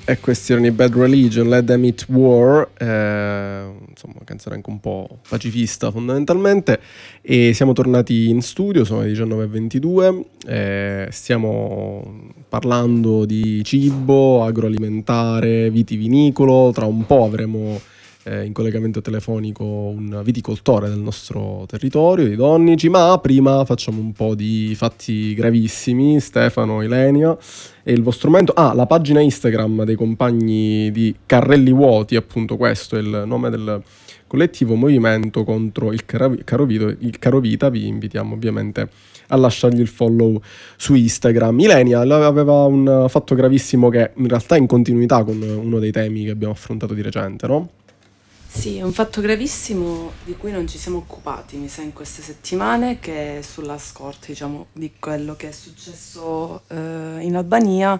E questi erano i Bad Religion, Let Them Eat War, insomma una canzone anche un po' pacifista fondamentalmente, e siamo tornati in studio, sono le 19:22, stiamo parlando di cibo, agroalimentare, vitivinicolo, tra un po' avremo in collegamento telefonico un viticoltore del nostro territorio, di Donnici, ma prima facciamo un po' di fatti gravissimi. Stefano, Ilenia, e il vostro momento, la pagina Instagram dei compagni di Carrelli Vuoti, appunto questo è il nome del collettivo movimento contro il carovita, vi invitiamo ovviamente a lasciargli il follow su Instagram. Ilenia aveva un fatto gravissimo che in realtà è in continuità con uno dei temi che abbiamo affrontato di recente, no? Sì, è un fatto gravissimo di cui non ci siamo occupati, mi sa, in queste settimane, che è sulla scorta, diciamo, di quello che è successo in Albania.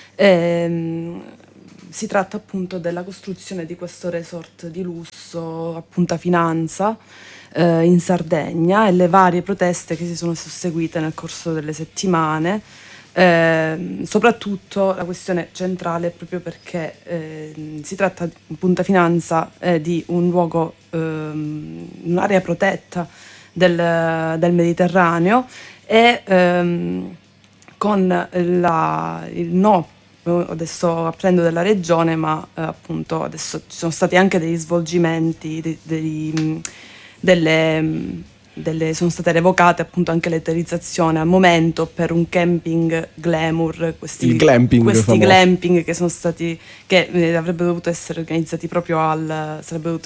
Si tratta appunto della costruzione di questo resort di lusso a Punta Finanza, in Sardegna, e le varie proteste che si sono susseguite nel corso delle settimane. Soprattutto la questione centrale è proprio perché si tratta in Punta Finanza di un luogo, un'area protetta del Mediterraneo, e con il no, adesso apprendo della regione, ma appunto adesso ci sono stati anche degli svolgimenti, sono state revocate appunto anche le autorizzazioni al momento per un camping glamour, Il glamping questi famoso. glamping che sono stati, che sarebbero dovuti essere organizzati proprio a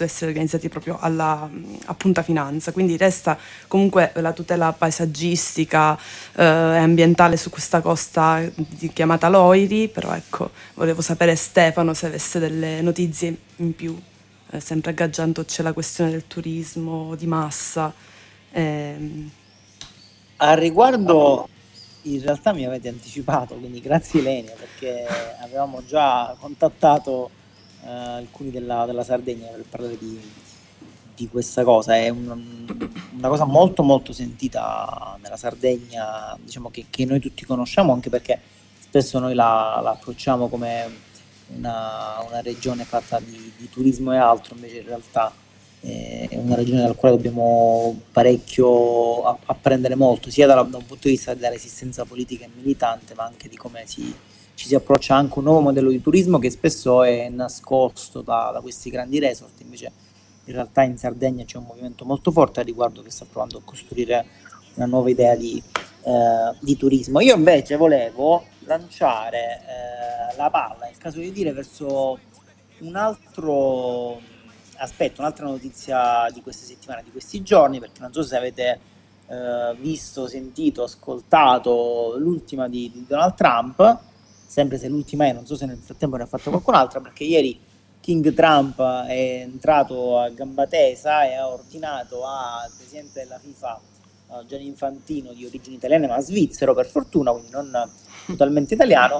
Punta Finanza. Quindi resta comunque la tutela paesaggistica e ambientale su questa costa chiamata Loiri, però ecco, volevo sapere, Stefano, se avesse delle notizie in più, sempre aggaggiandoci alla questione del turismo di massa. Al riguardo, in realtà mi avete anticipato, quindi grazie Ilenia, perché avevamo già contattato alcuni della Sardegna per parlare di questa cosa. È una cosa molto molto sentita nella Sardegna, diciamo che noi tutti conosciamo, anche perché spesso noi la approcciamo come una regione fatta di turismo e altro, invece in realtà è una regione dalla quale dobbiamo parecchio apprendere molto, sia da un punto di vista della resistenza politica e militante, ma anche di come ci si approccia anche un nuovo modello di turismo che spesso è nascosto da questi grandi resort. Invece in realtà in Sardegna c'è un movimento molto forte a riguardo, che sta provando a costruire una nuova idea di turismo. Io invece volevo lanciare la palla, è il caso di dire, verso un altro aspetto, un'altra notizia di queste settimane, di questi giorni, perché non so se avete visto, sentito, ascoltato l'ultima di Donald Trump, sempre se l'ultima è, non so se nel frattempo ne ha fatto qualcun'altra, perché ieri King Trump è entrato a gamba tesa e ha ordinato al presidente della FIFA, Gianni Infantino, di origini italiane ma svizzero per fortuna, quindi non totalmente italiano,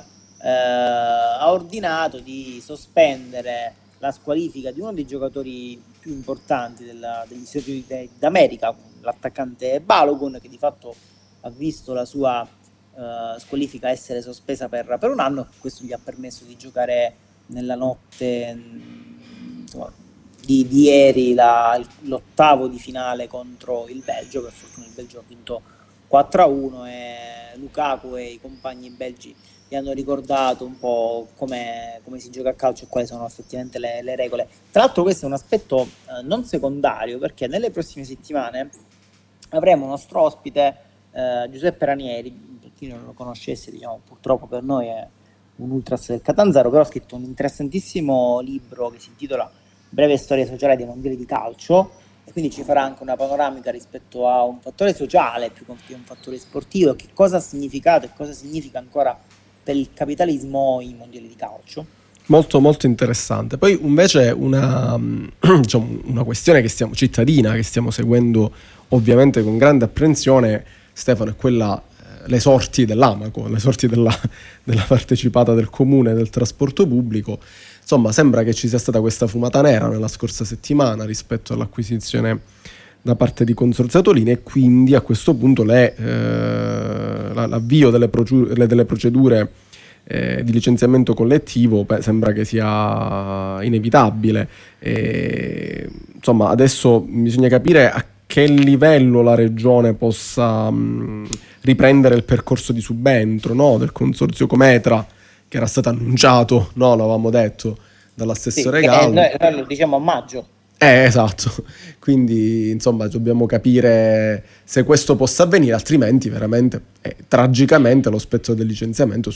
ha ordinato di sospendere la squalifica di uno dei giocatori più importanti degli Stati Uniti d'America, l'attaccante Balogun, che di fatto ha visto la sua squalifica essere sospesa per un anno. Questo gli ha permesso di giocare nella notte, insomma, di ieri l'ottavo di finale contro il Belgio. Per fortuna il Belgio ha vinto 4-1 e Lukaku e i compagni belgi gli hanno ricordato un po' come si gioca a calcio e quali sono effettivamente le regole. Tra l'altro questo è un aspetto non secondario, perché nelle prossime settimane avremo un nostro ospite, Giuseppe Ranieri. Per chi non lo conoscesse, diciamo, purtroppo per noi è un ultras del Catanzaro, però ha scritto un interessantissimo libro che si intitola Breve storia sociale dei mondiali di calcio, e quindi ci farà anche una panoramica rispetto a un fattore sociale più che un fattore sportivo, che cosa ha significato e cosa significa ancora per il capitalismo i mondiali di calcio. Molto molto interessante. Poi invece diciamo, una questione cittadina che stiamo seguendo ovviamente con grande apprensione, Stefano, è quella, le sorti dell'Amaco, le sorti della partecipata del comune del trasporto pubblico. Insomma, sembra che ci sia stata questa fumata nera nella scorsa settimana rispetto all'acquisizione da parte di Consorzatolini, e quindi a questo punto l'avvio delle procedure di licenziamento collettivo sembra che sia inevitabile. Insomma, adesso bisogna capire a che livello la regione possa riprendere il percorso di subentro, no, del consorzio Cometra, che era stato annunciato, no, l'avevamo detto, dall'assessore Gallo. Noi lo diciamo a maggio. Esatto, quindi insomma dobbiamo capire se questo possa avvenire, altrimenti veramente tragicamente lo spettro del licenziamento